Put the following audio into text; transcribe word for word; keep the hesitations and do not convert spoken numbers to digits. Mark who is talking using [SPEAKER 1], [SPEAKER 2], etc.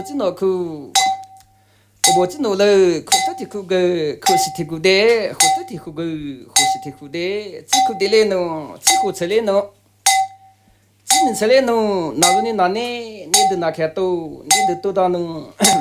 [SPEAKER 1] 只脑壳，我只脑了，可这的可个可是的个的，或者的可个或是的可的，只可的来呢，只可出来呢，只能出来呢，哪个你哪呢？你都哪看到，你都多大呢？